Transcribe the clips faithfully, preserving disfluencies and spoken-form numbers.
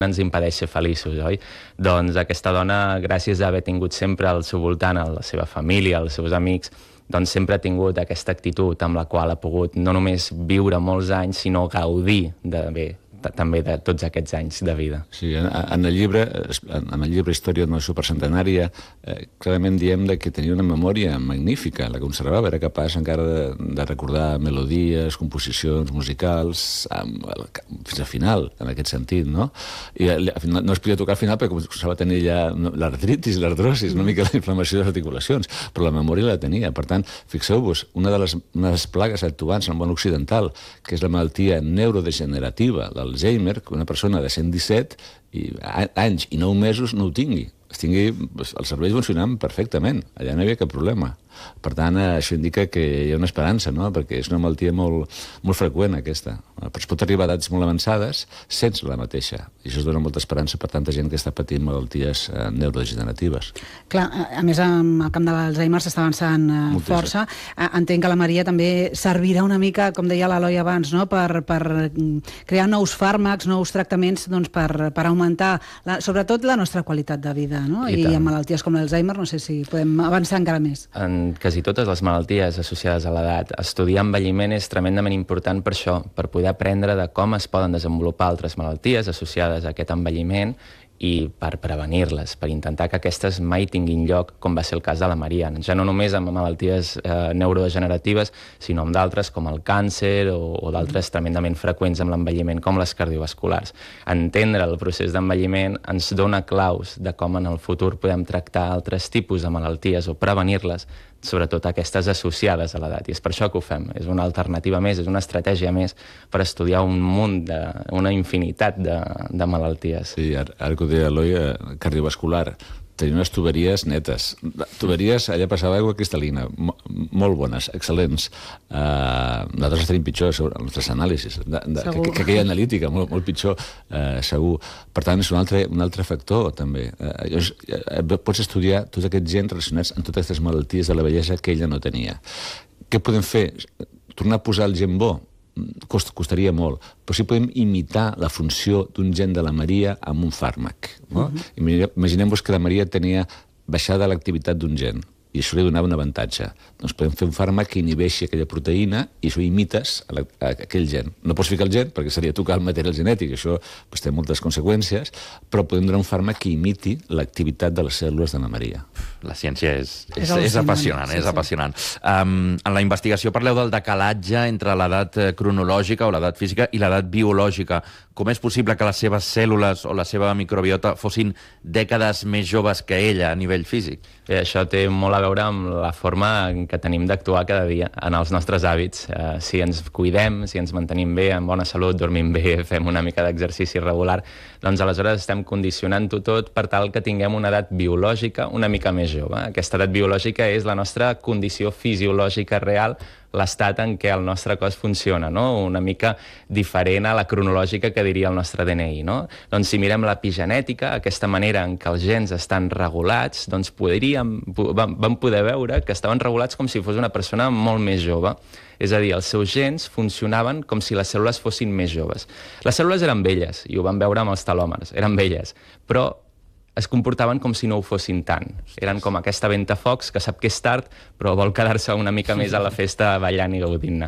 ens impedeix ser feliços, oi? Doncs aquesta dona, gràcies a haver tingut sempre al seu voltant a la seva família, als seus amics, doncs sempre ha tingut aquesta actitud amb la qual ha pogut no només viure molts anys, sinó gaudir de bé, també de tots aquests anys de vida. Sí, en, en el llibre, en el llibre Història d'una supercentenària, eh, clarament diem que tenia una memòria magnífica, la conservava, era capaç encara de, de recordar melodies, composicions musicals, amb, fins al final, en aquest sentit, no? I al final, no es podia tocar al final perquè començava a tenir ja l'artritis, l'artrosis, una mica la inflamació de les articulacions, però la memòria la tenia. Per tant, fixeu-vos, una de les, una de les plagues actuants en el món occidental, que és la malaltia neurodegenerativa, l'Alzheimer, que una persona de cent disset i, anys i nou mesos no ho tingui. Es tingui els cervells funcionant perfectament. Allà no hi havia cap problema. Per tant, això indica que hi ha una esperança, no? Perquè és una malaltia molt, molt freqüent, aquesta. Però es pot arribar a edats molt avançades sense la mateixa. I això es dona molta esperança per tanta gent que està patint malalties eh, neurodegeneratives. Clar, a més, amb el camp de l'Alzheimer s'està avançant eh, força. Entenc que la Maria també servirà una mica, com deia l'Eloi abans, no? per, per crear nous fàrmacs, nous tractaments, doncs, per, per augmentar, la, sobretot, la nostra qualitat de vida. No? I, I amb malalties com l'Alzheimer, no sé si podem avançar encara més. En quasi totes les malalties associades a l'edat, estudiar envelliment és tremendament important per això, per poder aprendre de com es poden desenvolupar altres malalties associades a aquest envelliment i per prevenir-les, per intentar que aquestes mai tinguin lloc, com va ser el cas de la Maria. Ja no només amb malalties eh, neurodegeneratives, sinó amb d'altres com el càncer o, o d'altres tremendament freqüents amb l'envelliment, com les cardiovasculars. Entendre el procés d'envelliment ens dona claus de com en el futur podem tractar altres tipus de malalties o prevenir-les, sobretot aquestes associades a l'edat. I és per això que ho fem. És una alternativa més, és una estratègia més per estudiar un munt, de, una infinitat de, de malalties. Sí, ara, ara que ho deia Eloi, eh, cardiovascular, tenia unes tuberies netes. Tuberies, allà passava aigua cristal·lina, molt bones, excel·lents. Uh, nosaltres tenim pitjor, els nostres anàlisis, de, de, que, que aquella analítica, molt, molt pitjor, uh, segur. Per tant, és un altre, un altre factor, també. Uh, uh, pots estudiar tots aquests gens relacionats amb totes aquestes malalties de la bellesa que ella no tenia. Què podem fer? Tornar a posar el gen bo? Cost, costaria molt, però sí podem imitar la funció d'un gen de la Maria amb un fàrmac. No? Uh-huh. Imaginem-vos que la Maria tenia baixada l'activitat d'un gen i això li donava un avantatge. Doncs podem fer un fàrmac que inhibeixi aquella proteïna i això imites a la, a aquell gen. No pots ficar el gen perquè seria tocar el material genètic, això pues, té moltes conseqüències, però podem donar un fàrmac que imiti l'activitat de les cèl·lules de la Maria. La ciència és, és, és, és apassionant, sí, és sí. apassionant. Um, en la investigació parleu del decalatge entre l'edat cronològica o l'edat física i l'edat biològica. Com és possible que les seves cèl·lules o la seva microbiota fossin dècades més joves que ella a nivell físic? Bé, això té molt a veure amb la forma que tenim d'actuar cada dia en els nostres hàbits. Eh, si ens cuidem, si ens mantenim bé, amb bona salut, dormim bé, fem una mica d'exercici regular, doncs aleshores estem condicionant-ho tot per tal que tinguem una edat biològica una mica més jove. Aquesta edat biològica és la nostra condició fisiològica real, l'estat en què el nostre cos funciona, no? Una mica diferent a la cronològica que diria el nostre D N I, no? Doncs si mirem l'epigenètica, aquesta manera en què els gens estan regulats, doncs podríem, vam, vam poder veure que estaven regulats com si fos una persona molt més jove. És a dir, els seus gens funcionaven com si les cèl·lules fossin més joves. Les cèl·lules eren velles, i ho vam veure amb els telòmers, eren velles, però es comportaven com si no ho fossin tant. Eren com aquesta ventafocs que sap que és tard, però vol quedar-se una mica més a la festa ballant i gaudint-ne.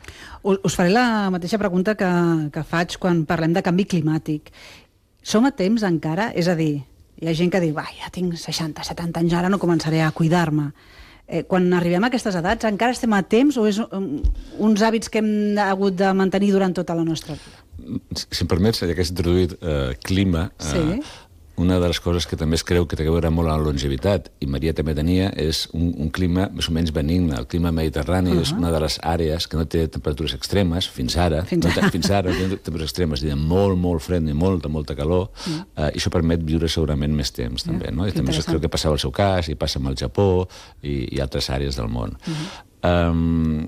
Us faré la mateixa pregunta que, que faig quan parlem de canvi climàtic. Som a temps encara? És a dir, hi ha gent que diu, ja tinc seixanta, setanta anys, ara no començaré a cuidar-me. Eh, quan arribem a aquestes edats, encara estem a temps o és um, uns hàbits que hem hagut de mantenir durant tota la nostra vida? Si em permets, ja que has introduït eh, clima, eh, sí. Una de les coses que també es creu que té a veure molt amb la longevitat, i Maria també tenia, és un, un clima més o menys benigne. El clima mediterrani uh-huh. és una de les àrees que no té temperatures extremes, fins ara, fins, no, fins ara no té temperatures extremes, de molt, molt fred i molta, molta calor, uh-huh. eh, i això permet viure segurament més temps, també, no? I també es creu que passava el seu cas, i passa amb el Japó i, i altres àrees del món. Uh-huh. Um,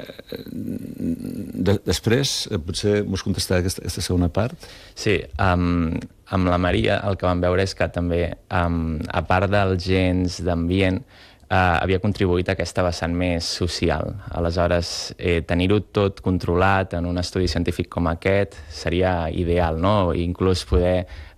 de, després, potser m'ho has contestat aquesta, aquesta segona part? Sí, um, amb la Maria el que vam veure és que també, um, a part dels gens d'ambient, eh, havia contribuït a aquesta vessant més social. Aleshores, eh, tenir-ho tot controlat en un estudi científic com aquest seria ideal, no? I inclús poder